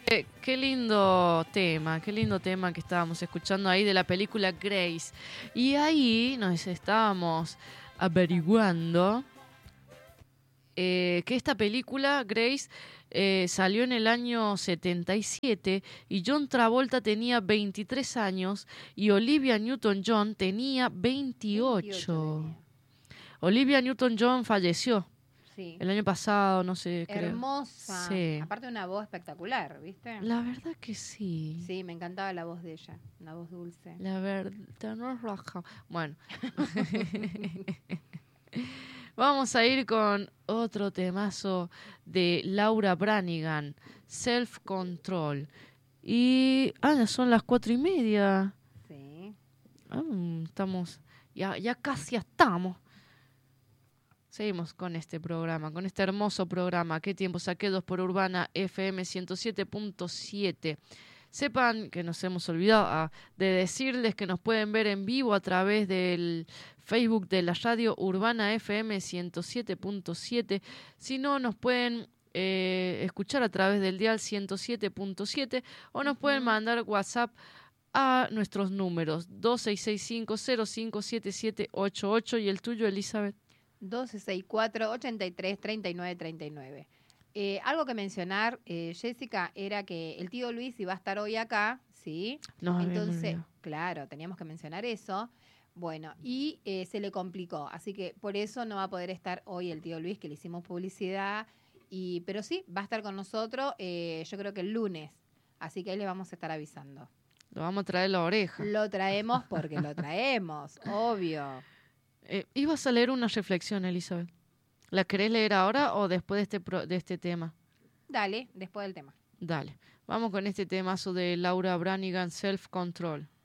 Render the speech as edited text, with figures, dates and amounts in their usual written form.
Qué lindo tema que estábamos escuchando ahí de la película Grace. Y ahí nos estábamos averiguando que esta película, Grace, salió en el año 77 y John Travolta tenía 23 años y Olivia Newton-John tenía 28. tenía. Olivia Newton-John falleció Sí. el año pasado, no sé, creo. Hermosa. Sí. Aparte una voz espectacular, ¿viste? La verdad que sí. Sí, me encantaba la voz de ella. Una voz dulce. La verdad no es roja. Bueno. Vamos a ir con otro temazo de Laura Branigan, Self Control. Y son las 4:30. Sí. Estamos, ya casi estamos. Seguimos con este programa, con este hermoso programa. ¿Qué tiempo saqué? 2 por Urbana FM 107.7. Sepan que nos hemos olvidado de decirles que nos pueden ver en vivo a través del Facebook de la radio Urbana FM 107.7. Si no, nos pueden escuchar a través del dial 107.7 o nos pueden mandar WhatsApp a nuestros números 2665-057788 y el tuyo, Elizabeth. 1264-83-3939. Algo que mencionar, Jessica, era que el tío Luis iba a estar hoy acá, ¿sí? No, entonces, claro, teníamos que mencionar eso. Bueno, y se le complicó, así que por eso no va a poder estar hoy el tío Luis, que le hicimos publicidad, pero sí, va a estar con nosotros, yo creo que el lunes, así que ahí le vamos a estar avisando. Lo vamos a traer la oreja. Lo traemos porque lo traemos, obvio. Ibas a leer una reflexión, Elizabeth. ¿La querés leer ahora o después de este tema? Dale, después del tema. Dale. Vamos con este temazo de Laura Branigan, Self Control.